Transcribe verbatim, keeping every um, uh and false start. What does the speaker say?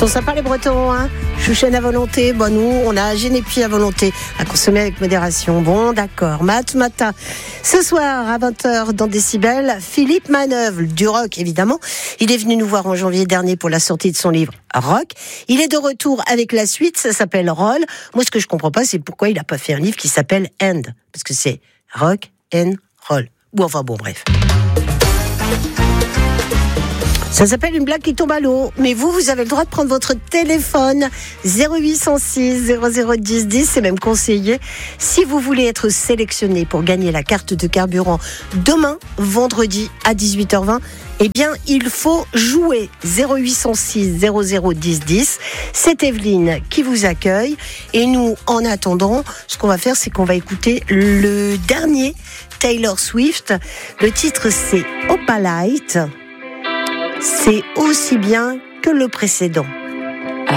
Sont sympas les Bretons, hein. Chouchen à volonté. Bon, nous, on a Génépi à volonté, à consommer avec modération. Bon, d'accord. Mat Matin. Ce soir, à vingt heures, dans Décibel, Philippe Manœuvre, du rock, évidemment. Il est venu nous voir en janvier dernier pour la sortie de son livre Rock. Il est de retour avec la suite. Ça s'appelle Roll. Moi, ce que je comprends pas, c'est pourquoi il a pas fait un livre qui s'appelle End. Parce que c'est Rock and Roll. Ou enfin, bon, bref. Ça s'appelle une blague qui tombe à l'eau. Mais vous, vous avez le droit de prendre votre téléphone. zéro huit cent six zéro zéro dix dix, c'est même conseillé. Si vous voulez être sélectionné pour gagner la carte de carburant demain, vendredi à dix-huit heures vingt, eh bien, il faut jouer. zéro huit cent six zéro zéro dix dix. C'est Evelyne qui vous accueille. Et nous, en attendant, ce qu'on va faire, c'est qu'on va écouter le dernier Taylor Swift. Le titre, c'est Opalite. C'est aussi bien que le précédent.